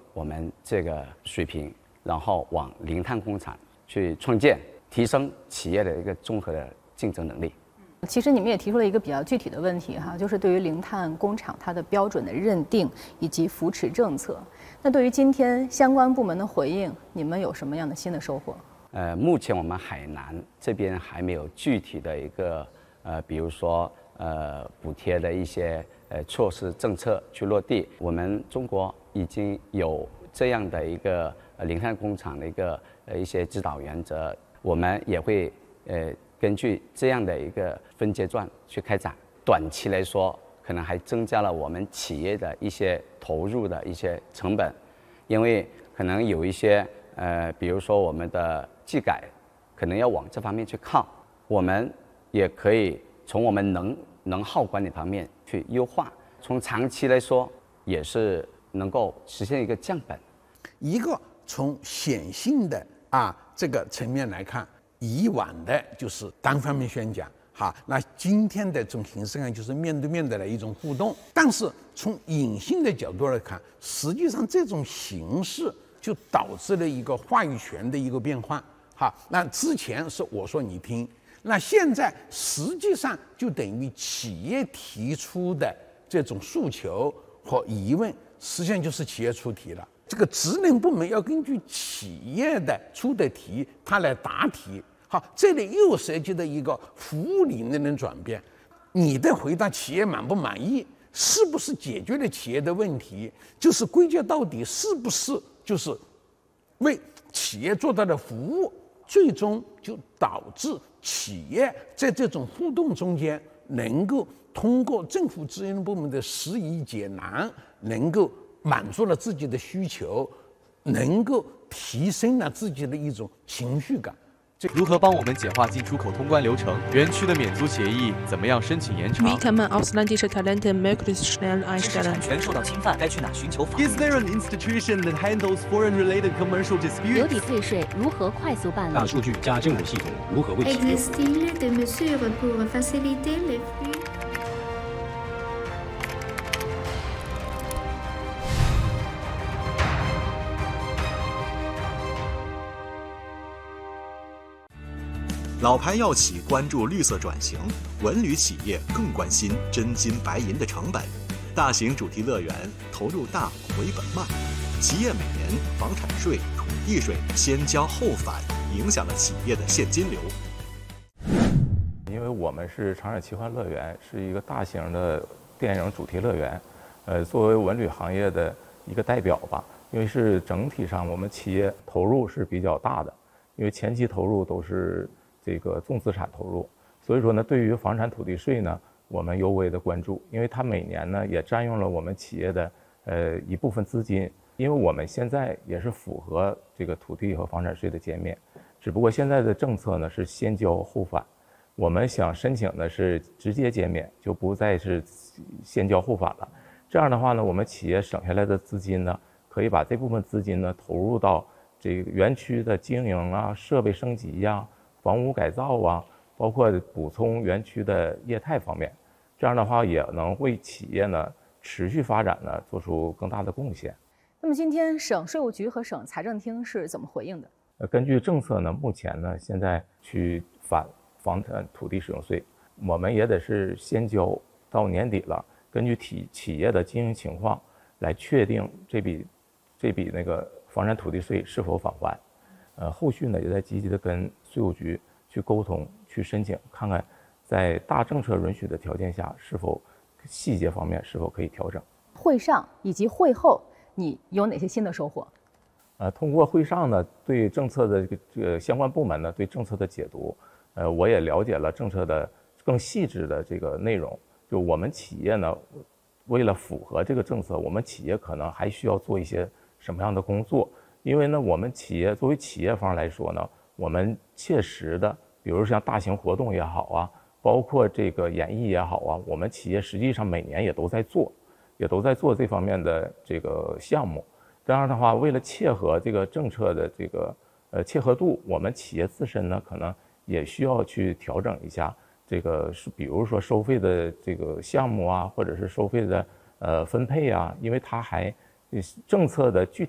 我们这个水平，然后往零碳工厂去创建，提升企业的一个综合的竞争能力。 其实你们也提出了一个比较具体的问题哈，就是对于零碳工厂它的标准的认定以及扶持政策。那对于今天相关部门的回应，你们有什么样的新的收获？ 目前我们海南这边还没有具体的一个比如说补贴的一些措施政策去落地。我们中国已经有这样的一个零碳工厂的一些指导原则，我们也会根据这样的一个分阶段去开展。短期来说，可能还增加了我们企业的一些投入的一些成本，因为可能有一些比如说我们的技改，可能要往这方面去靠。我们也可以从我们能耗管理方面去优化，从长期来说也是能够实现一个降本。 一个从显性的这个层面来看，以往的就是单方面宣讲，那今天的这种形式看就是面对面的一种互动。但是从隐性的角度来看，实际上这种形式就导致了一个话语权的一个变换。那之前是我说你听，那现在实际上就等于企业提出的这种诉求和疑问，实际上就是企业出题了。这个职能部门要根据企业的出的题，它来答题。这里又涉及到一个服务理念的转变。你的回答企业满不满意，是不是解决了企业的问题，就是归结到底是不是就是为企业做到了服务，最终就导致企业在这种互动中间能够通过政府职能部门的施以解难，能够满足了自己的需求，能够提升了自己的一种情绪感。 如何帮我们简化进出口通关流程？园区的免租协议怎么样申请延长 Wie kann man ausländische Talente möglichst schnell 知识产 einstellen? 权受到侵犯，该去哪寻求法律？ Is there an institution that handles foreign-related commercial 留 disputes? 抵退税如何快速办理？ 大数据加政府系统如何为企业？ Existe-t-il des mesures pour faciliter les flux? 老牌药企关注绿色转型，文旅企业更关心真金白银的成本。大型主题乐园投入大，回本慢，企业每年房产税、土地税先交后返，影响了企业的现金流。 因为我们是长远奇幻乐园，是一个大型的电影主题乐园，作为文旅行业的一个代表吧，因为是整体上我们企业投入是比较大的，因为前期投入都是这个重资产投入，所以说呢，对于房产土地税呢，我们尤为的关注，因为它每年呢也占用了我们企业的一部分资金，因为我们现在也是符合这个土地和房产税的减免，只不过现在的政策呢是先交后返，我们想申请的是直接减免，就不再是先交后返了。这样的话呢，我们企业省下来的资金呢，可以把这部分资金呢投入到这个园区的经营啊、设备升级呀、房屋改造啊，包括补充园区的业态方面，这样的话也能为企业呢持续发展呢做出更大的贡献。 那么今天省税务局和省财政厅是怎么回应的？ 根据政策呢，目前呢现在去返房产土地使用税，我们也得是先交到年底了，根据企业的经营情况来确定这笔那个房产土地税是否返还。后续呢也在积极的跟税务局去沟通，去申请，看看在大政策允许的条件下，是否细节方面是否可以调整。 会上以及会后，你有哪些新的收获？ 通过会上呢，对政策的这个相关部门呢对政策的解读，我也了解了政策的更细致的这个内容。就我们企业呢，为了符合这个政策，我们企业可能还需要做一些什么样的工作？因为呢，我们企业作为企业方来说呢，我们切实的，比如像大型活动也好啊，包括这个演艺也好啊，我们企业实际上每年也都在做这方面的这个项目。这样的话，为了切合这个政策的这个切合度，我们企业自身呢，可能也需要去调整一下这个，比如说收费的这个项目啊，或者是收费的分配啊，因为它还政策的具体